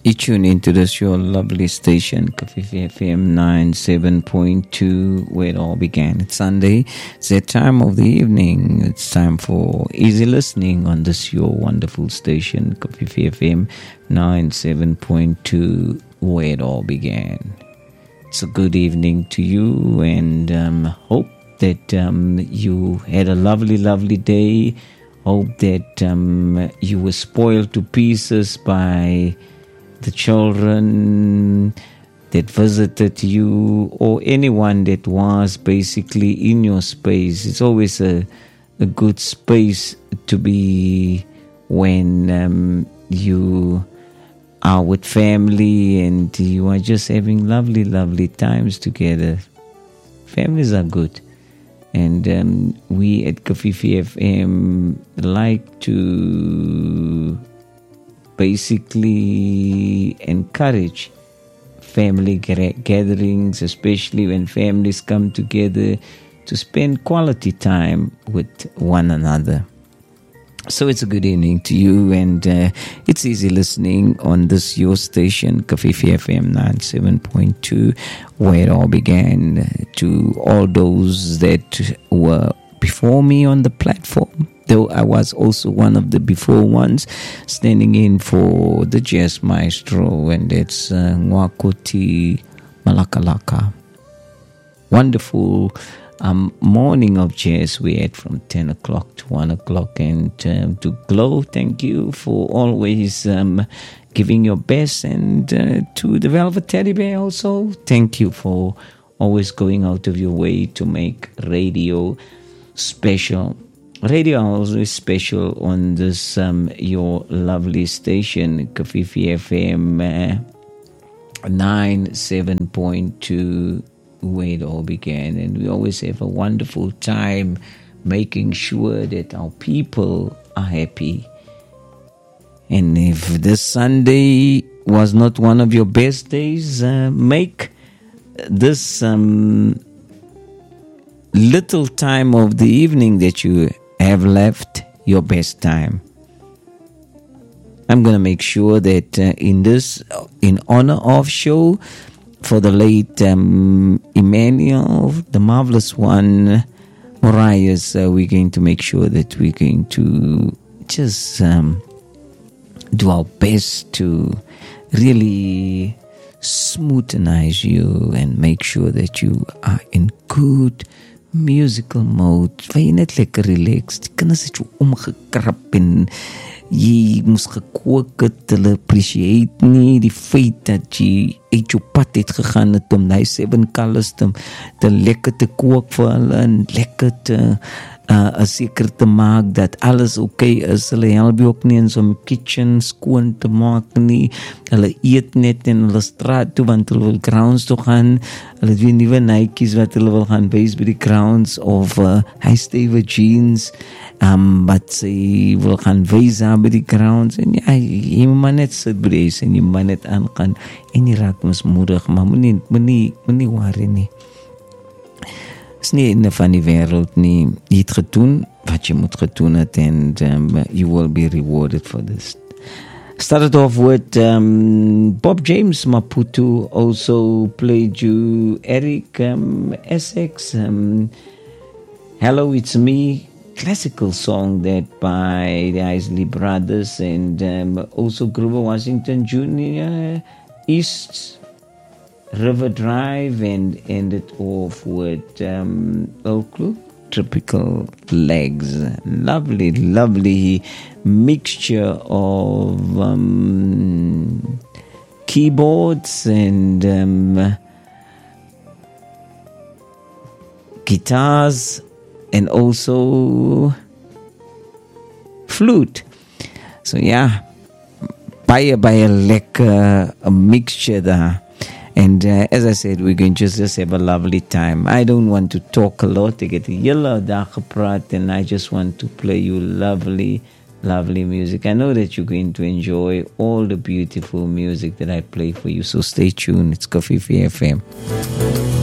You tune into this, your lovely station, Kafifi FM 97.2, where it all began. It's Sunday. It's that time of the evening. It's time for easy listening on this, your wonderful station, Kafifi FM 97.2, where it all began. It's a good evening to you, and hope that you had a lovely, lovely day. Hope that you were spoiled to pieces by the children that visited you, or anyone that was basically in your space. It's always a good space to be when you are with family and you are just having lovely, lovely times together. Families are good. And we at Kafifi FM like to basically encourage family gatherings, especially when families come together to spend quality time with one another. So it's a good evening to you, and it's easy listening on this your station, Kafifi FM 97.2, where it all began. To all those that were before me on the platform, though I was also one of the before ones, standing in for the jazz maestro, and it's Ngwakoti Malakalaka. Wonderful morning of jazz we had from 10 o'clock to 1 o'clock. And to Glow, thank you for always giving your best. And to the Velvet Teddy Bear also, thank you for always going out of your way to make radio special. Radio always special on this your lovely station, Kafifi FM 97.2, where it all began. And we always have a wonderful time making sure that our people are happy. And if this Sunday was not one of your best days, make this little time of the evening that you have left your best time. I'm going to make sure that in honor of show for the late Emmanuel, the marvelous one, Mariah's, we're going to make sure that we're going to just do our best to really smoothenize you and make sure that you are in good musical mode. Waar jy net lekker relaxed. Die kinders het jou omgekrap en jy moes gekook het. Hulle appreciate nie die feit dat jy uit jou pad het gegaan het om die 7 colors te lekker te kook vir hulle en lekker te seker te maak dat alles okay is. Hulle help jy ook nie in so'n kitchen skoon te maak nie. Hulle eet net in hulle straat toe, want hulle wil grounds toe gaan. Hulle het weer nuwe Nike's wat hulle wil gaan wees by die grounds, of high stable jeans wat sy wil gaan wees aan by die grounds. En ja, jy moet maar net sit by die huis en jy moet net aangaan en jy raak mismoedig, maar moenie worry nie. Is nie in van die wêreld nie. Jy het gedoen wat jy moet gedoen het, and you will be rewarded for this. Started off with Bob James Maputo, also played you Eric Essex, Hello It's Me, classical song that by the Isley Brothers, and also Grover Washington Jr., East River Drive, and ended off with Old Club, Tropical Legs. Lovely, lovely mixture of keyboards and guitars, and also flute. So yeah, baie lekker mixture there. And as I said, we're going to just have a lovely time. I don't want to talk a lot. Ek het 'n hele dag gepraat, and I just want to play you lovely, lovely music. I know that you're going to enjoy all the beautiful music that I play for you. So stay tuned. It's Kafifi FM.